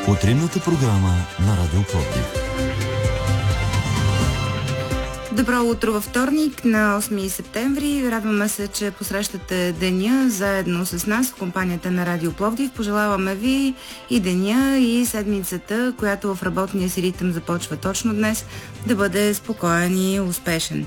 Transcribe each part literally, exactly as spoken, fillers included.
Утринната програма на Радио Пловдив. Добро утро във вторник на осми септември. Радваме се, че посрещате деня заедно с нас в компанията на Радио Пловдив. Пожелаваме ви и деня, и седмицата, която в работния си ритъм започва точно днес, да бъде спокоен и успешен.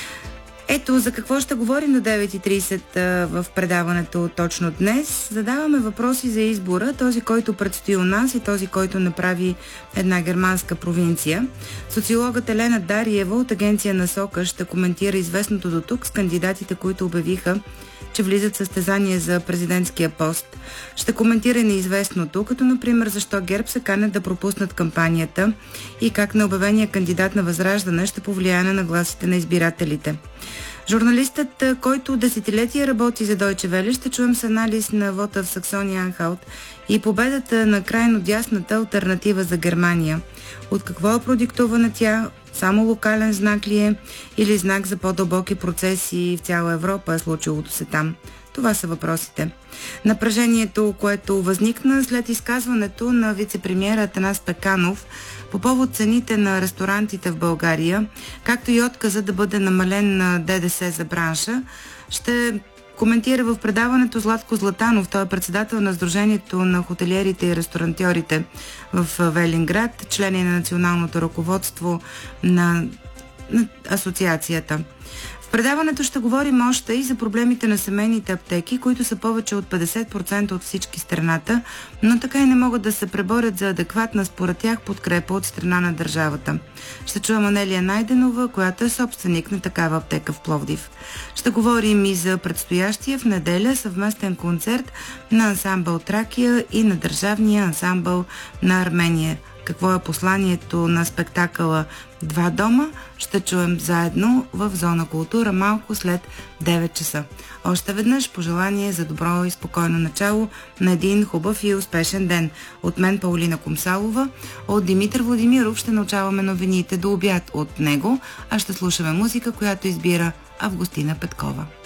Ето за какво ще говорим до девет и трийсет в предаването точно днес. Задаваме въпроси за избора, този, който предстои у нас и този, който направи една германска провинция. Социологът Елена Дариева от агенция Насока ще коментира известното до тук с кандидатите, които обявиха, че влизат в състезание за президентския пост. Ще коментира неизвестното, като например защо ГЕРБ се канят да пропуснат кампанията и как необявения кандидат на Възраждане ще повлияе на нагласите на избирателите. Журналистът, който десетилетия работи за Deutsche Welle, ще чуем с анализ на вота в Саксония-Анхалт и победата на крайно дясната алтернатива за Германия. От какво е продиктувана тя? Само локален знак ли е или знак за по-дълбоки процеси в цяла Европа е случилото се там? Това са въпросите. Напрежението, което възникна след изказването на вице-премиера Атанас Пеканов по повод цените на ресторантите в България, както и отказа да бъде намален на ДДС за бранша, ще коментира в предаването Златко Златанов. Той е председател на Сдружението на хотелиерите и ресторантьорите в Велинград, член на националното ръководство на, на асоциацията. В предаването ще говорим още и за проблемите на семейните аптеки, които са повече от петдесет процента от всички страната, но така и не могат да се преборят за адекватна според тях подкрепа от страна на държавата. Ще чуем Анелия Найденова, която е собственик на такава аптека в Пловдив. Ще говорим и за предстоящия в неделя съвместен концерт на ансамбъл Тракия и на държавния ансамбъл на Армения. Какво е посланието на спектакъла Два дома, ще чуем заедно в Зона култура малко след девет часа. Още веднъж пожелание за добро и спокойно начало на един хубав и успешен ден. От мен Паулина Комсалова, от Димитър Владимиров ще научаваме новините до обяд от него, а ще слушаме музика, която избира Августина Петкова.